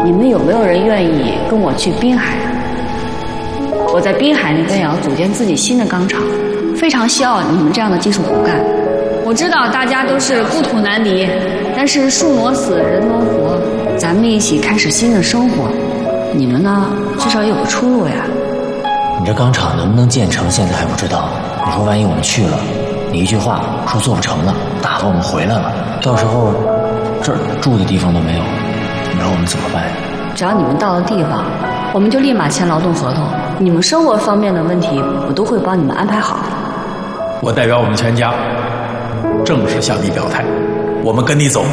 你们有没有人愿意跟我去滨海？我在滨海那边也要组建自己新的钢厂，非常需要你们这样的技术骨干。我知道大家都是故土难离，但是树挪死，人挪活，咱们一起开始新的生活。你们呢，至少有个出路呀。 你这钢厂能不能建成，现在还不知道。你说万一我们去了，你一句话说做不成了，打发我们回来了，到时候这儿住的地方都没有，你让我们怎么办呀？ 只要你们到了地方，我们就立马签劳动合同。你们生活方面的问题，我都会帮你们安排好。 我代表我们全家正式向你表态，我们跟你走。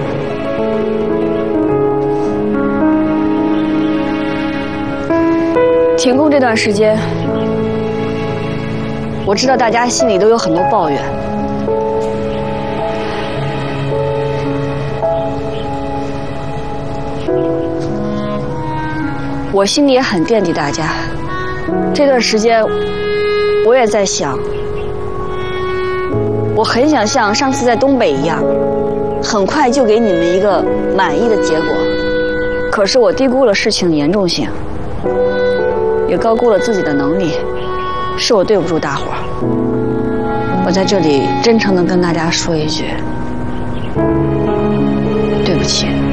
停工这段时间，我知道大家心里都有很多抱怨。我心里也很惦记大家。这段时间，我也在想，我很想像上次在东北一样，很快就给你们一个满意的结果。可是我低估了事情的严重性，也高估了自己的能力，是我对不住大伙儿。我在这里真诚地跟大家说一句，对不起。